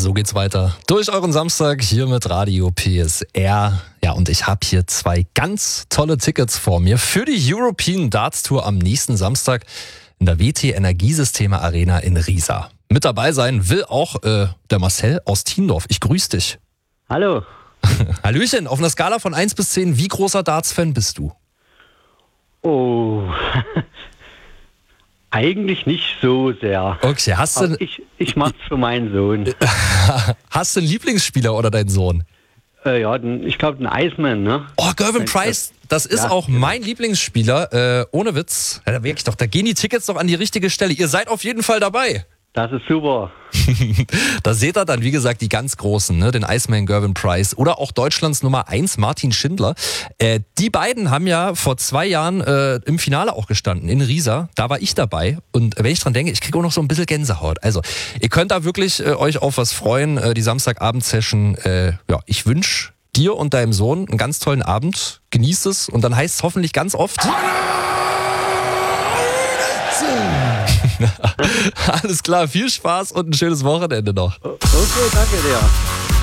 So geht's weiter. Durch euren Samstag hier mit Radio PSR. Ja, und ich habe hier 2 ganz tolle Tickets vor mir für die European Darts Tour am nächsten Samstag in der WT Energiesysteme Arena in Riesa. Mit dabei sein will auch der Marcel aus Tiendorf. Ich grüße dich. Hallo. Hallöchen, auf einer Skala von 1 bis 10, wie großer Darts-Fan bist du? Oh, eigentlich nicht so sehr. Okay, Aber ich mach's für meinen Sohn. Hast du einen Lieblingsspieler oder deinen Sohn? Ich glaube, den Iceman, ne? Oh, Gervin Price, das ist auch mein Lieblingsspieler. Ohne Witz. Ja, da gehen die Tickets doch an die richtige Stelle. Ihr seid auf jeden Fall dabei. Das ist super. Da seht ihr dann, wie gesagt, die ganz Großen, ne? Den Iceman Gervin Price oder auch Deutschlands Nummer 1 Martin Schindler. Die beiden haben ja vor 2 Jahren im Finale auch gestanden in Riesa. Da war ich dabei und wenn ich dran denke, ich kriege auch noch so ein bisschen Gänsehaut. Also ihr könnt da wirklich euch auf was freuen, die Samstagabend-Session. Ich wünsche dir und deinem Sohn einen ganz tollen Abend. Genießt es und dann heißt es hoffentlich ganz oft... Alles klar, viel Spaß und ein schönes Wochenende noch. Okay, danke dir.